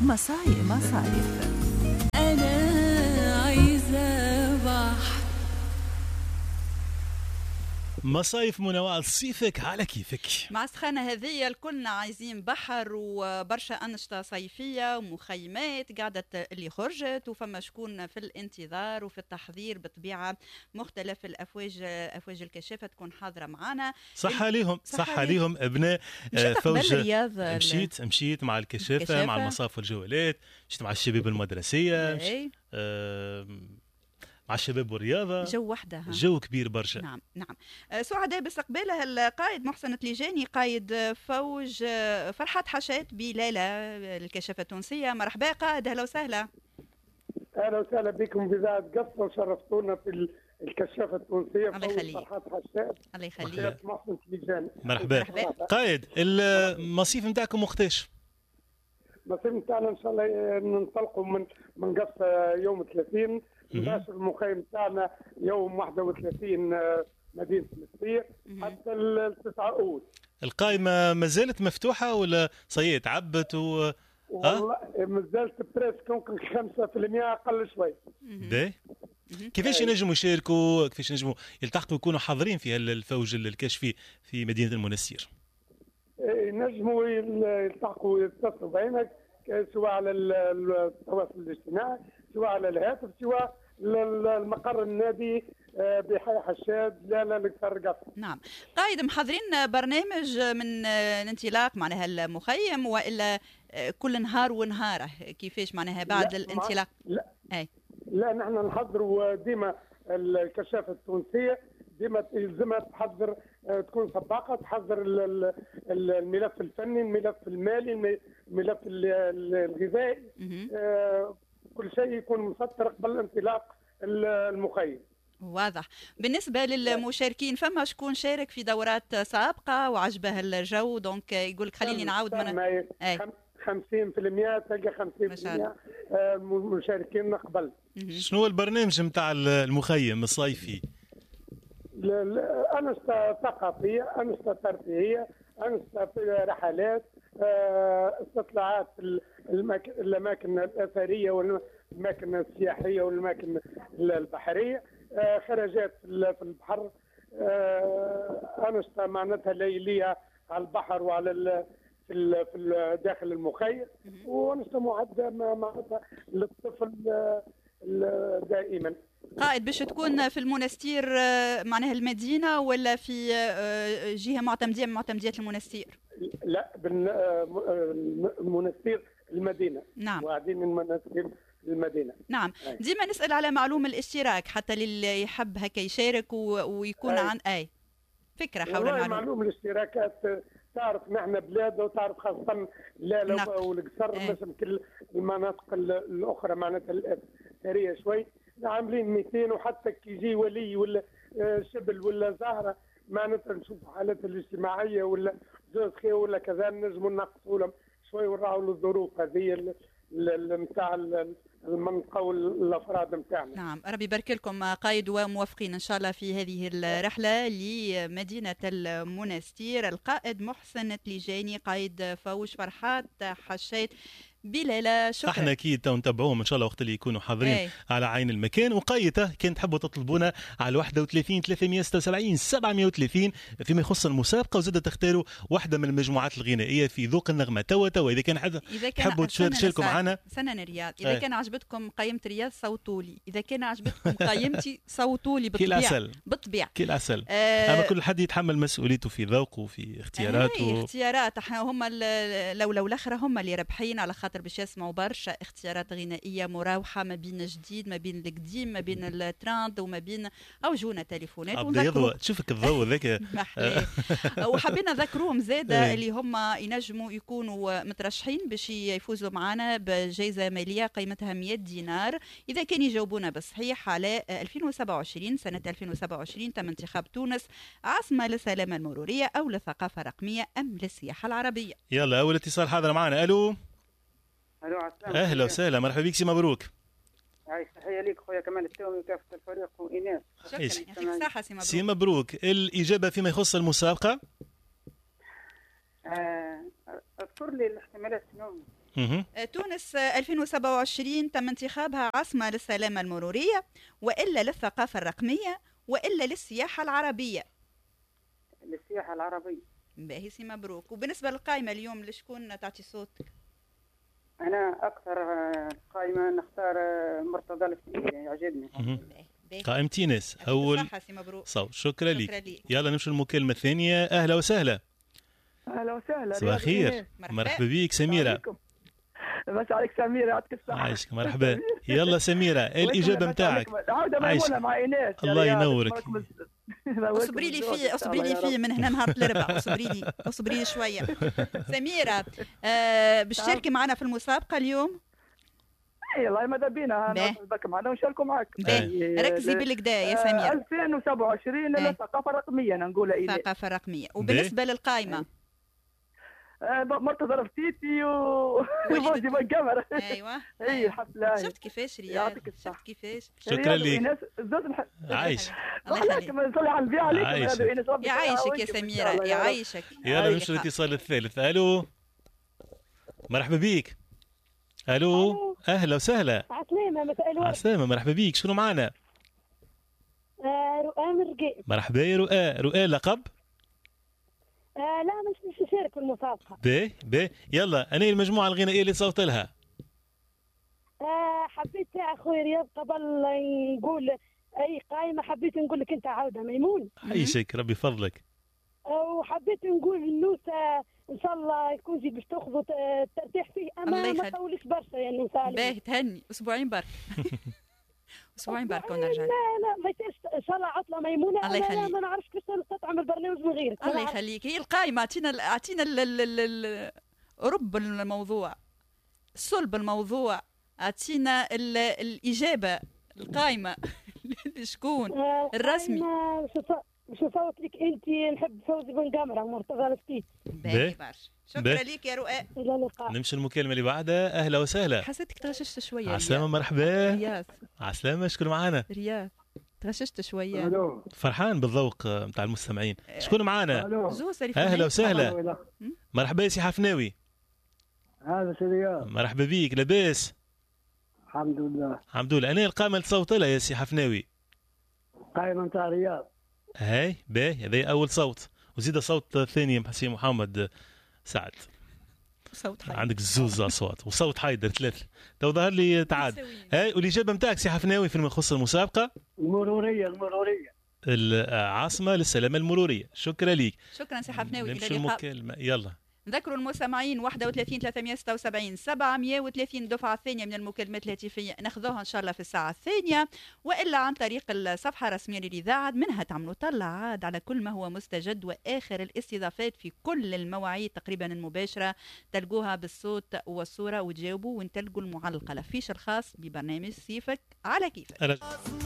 مصايف أنا عايزة بحر. مصايف منوعة صيفك على كيفك. مع السخانة هذه الكلنا عايزين بحر وبرشا أنشطة صيفية ومخيمات قاعدة اللي خرجت، وفما شكون في الانتظار وفي التحضير بطبيعة مختلف أفواج الكشافة تكون حاضرة معنا. صحة ليهم أبناء فوج الرياض. مشيت مع الكشافة مع المصاف والجولات، مشيت مع الشباب المدرسية، مع الشباب والرياضة. جو وحده، جو كبير برشا. نعم. سعداء باستقبالها القائد محسن تليجاني قائد فوج فرحات حشات بليلة الكشافة التونسية. مرحبا قائد، أهلا وسهلا. أهلا وسهلا بكم بإذاعة قصة، وشرفتونا في الكشافة التونسية. الله يخليك. فرحات حشات. الله يخليك. محسن تليجاني. مرحبا قائد. المصيف نتاعكم وقتاش؟ المصيف نتاعنا إن شاء الله ننطلقوا من قصة يوم 30. نباشر المخيم تاعنا يوم 31 مدينة مصير حتى 9 أوت. القائمة ما زالت مفتوحة ولا صيت عبت والله ما زالت بريس ممكن 5% أقل شوي. باهي. كيفاش ينجموا يشاركوا، كيفاش ينجموا يلتحقوا يكونوا حاضرين في الفوج الكشفي في مدينة المنستير؟ ينجموا يلتحقوا يتصلوا بينك، سواء على التواصل الاجتماعي، سواء على الهاتف، سواء المقر النادي بحي حشاد. لا نتفرق. نعم قائد، محضرين برنامج من الانطلاق معناها المخيم وإلا كل نهار ونهاره؟ كيفاش معناها بعد الانطلاق؟ لا نحن نحضروا ديما الكشافة التونسية ديما يلزمها تحضر، تكون سباقة، تحضر الملف الفني، الملف المالي، الملف الغذائي، كل شيء يكون مسطر قبل انطلاق المخيم. واضح. بالنسبة للمشاركين فما شكون شارك في دورات سابقة وعجبه الجو دونك يقول لك خليني نعاود 50% تلقى 50% مشاركين قبل. شنو هو البرنامج نتاع المخيم الصيفي؟ أنشطة ثقافية، أنشطة ترفيهية، أنشطة رحلات، استطلاعات الأماكن الأثرية والأماكن السياحية والأماكن البحرية، خرجات في البحر، أنشطة معناتها ليلية على البحر وعلى في داخل المخيم، وأنشطة معدة معناتها للطفل دائما. قائد، باش تكون في المنستير معناها المدينة ولا في جهة معتمدية من معتمديات المنستير؟ لا، المنستير المدينة. نعم. وقاعدين المنستير المدينة. نعم. ديما نسأل على معلومة الاشتراك حتى للي يحب هكا يشارك ويكون عن فكرة حول المعلومة. معلوم الاشتراكات، تعرف نحن بلاد، وتعرف خاصة لا والقصر مش كل المناطق الأخرى معناتها الأثرية شوي عاملين 200، وحتى كي يجي ولي ولا شبل ولا زهرة معناتها نشوف حالتها الاجتماعية ولا زوج خير ولا كذا، نجموا نقصوا لهم شوي ونراعوا الظروف هذه نتاع المنطقة والأفراد نتاعنا. نعم، ربي يبارك لكم قائد، وموفقين إن شاء الله في هذه الرحلة لمدينة المنستير. القائد محسن تليجاني قائد فوج فرحات حشات بليلة. شكرا. احنا اكيد نتابعوهم ان شاء الله وقت اللي يكونوا حاضرين على عين المكان. وقايته كان تحبوا تطلبونا على 31 376 730 فيما يخص المسابقه، وزاد تختاروا واحده من المجموعات الغنائيه في ذوق النغمه. توا اذا كان تحبوا تشاركوا معنا سنن رياض. اذا كان عجبتكم قيمه رياض صوتوا لي، اذا كان عجبتكم قيمتي صوتوا لي. بالطبيعه كل عسل. اما كل حد يتحمل مسؤوليته في ذوقه وفي اختياراته. اختيارات هم لو الاخره هم اللي ربحين، على خاطر باش يسمعوا برشا اختيارات غنائيه مراوحه ما بين الجديد ما بين القديم ما بين التراند وما بين اوجونا تليفونات. ونذكروا تشوفك الضوء ذاك وحبينا نذكروهم زاده اللي هم ينجموا يكونوا مترشحين باش يفوزوا معنا بجائزه ماليه قيمتها 100 دينار اذا كان يجاوبونا بالصحيح على 2027 سنه 2027 تم انتخاب تونس عاصمه للسلامه المروريه او للثقافه الرقميه ام للسياحه العربيه. يلا اول اتصال حاضر معنا. الو اهلا وسهلا، مرحبا بك، سي مبروك. تحيه ليك خويا كمال التومي وكافه الفريق وايناس. شكرا، يعطيك الصحه سي مبروك. سي مبروك، الاجابه فيما يخص المسابقه؟ اذكر لي الاحتمالات شنو؟ تونس 2027 تم انتخابها عاصمة للسلامة المرورية وإلا للثقافة الرقمية وإلا للسياحة العربية؟ للسياحة العربية. باهي سي مبروك. وبالنسبة للقائمة اليوم لشكون تعطي صوتك؟ أنا أكثر قائمة نختار مرتضى الفتيلي، يعجبني. قائمتي ناس أول صوت. شكرا لك. يلا نمشي المكالمة الثانية. أهلا وسهلا. أهلا وسهلا. صباح الخير. مرحبا بك سميرة. بس عليك سميرة، يعطيك الصحة. عايشك مرحبا. يلا سميرة الإجابة متاعك. عودة ميمونة مع إيناس. الله ينورك. اصبري لي فيه من هنا نهار الاربعاء. اصبري لي شويه. سميره باش تشاركي معنا في المسابقه اليوم؟ اي والله ماذا بينا نشاركوا معنا ونشاركوا معك. ركزي بالكدا يا سميره. 2027 للثقافه الرقميه نقولها. الثقافه الرقميه. وبالنسبه للقائمه مرتضى الفتيلي وفوزي بن قمر. ايوه اي حفله. شفت كيفاش رياض؟ شفت كيفاش؟ شكرا لك. عايش. الله يخليك. نصلي على النبي عليكم. يعيشك يا سميره يعيشك. يلا نمشي الاتصال الثالث. الو مرحبا بيك. الو اهلا وسهلا. عسلامة مساء الورد. عسلامة مرحبا بيك. شنو معنا؟ رؤى من رقاء. مرحبا يا رؤى. رؤى لقب؟ لا مش نشارك في المسابقة. باهي يلا أنا المجموعة الغنائية اللي صوت لها. حبيت يا أخوي رياض قبل نقول أي قائمة حبيت نقول لك أنت عودة ميمون. عايشك ربي فضلك. وحبيت نقول النوسة إن شاء الله يكون زي باش تاخذوا الترتاح فيه أما ما تطولش برشا يعني مساعدة. باهي تهني أسبوعين برك. أسبوعين برك ونرجع. لا ما يصيرش إن شاء الله عطلة ميمونة. الله يخليك. أنا ما نعرفش كيفاش نستطعم البرنامج من غيرك. الله يخليك. هي القائمة أعطينا رب الموضوع، صلب الموضوع، أعطينا الإجابة. القائمة شكون الرسمي؟ باش نصوت لك انت. نحب فوزي بن قمرة مرتضى الفتيلي. باهي برشا. شكرا لك يا رؤى. الى اللقاء. نمشي المكالمة اللي بعدها. اهلا وسهلا. حسيتك تغششت شويه. عسلامة مرحبا. رياض. عسلامة شكون معانا؟ رياض تغششت شويه. الو فرحان بالذوق نتاع المستمعين. شكون معانا؟ اهلا وسهلا. مرحبا سي حفناوي. هذا سي رياض. مرحبا بيك. لاباس؟ الحمد لله. الحمد لله. انا القائمة اللي تصوت لها يا سي حفناوي. قائمة نتاع رياض. هاي باهي هذا أول صوت وزيد صوت ثاني سي محمد سعد. صوت حيدر. عندك زوز أصوات وصوت حيدر ثلاثة. تو ظهر لي تعاد. هاي والإجابة نتاعك سي حفناوي فيما يخص المسابقة المرورية العاصمة للسلامة المرورية. شكرا لك. شكرا سي حفناوي. نمشي المكالمة. يلا نذكروا المستمعين 31 376 730 الدفعة الثانية من المكالمات الهاتفية ناخذوها إن شاء الله في الساعة الثانية وإلا عن طريق الصفحة الرسمية للإذاعة منها تعملوا طلع عاد على كل ما هو مستجد وآخر الاستضافات في كل المواعيد تقريبا المباشرة تلقوها بالصوت والصورة وتجاوبوا وانتلقوا المعلقة الفيش الخاص ببرنامج سيفك على كيفك.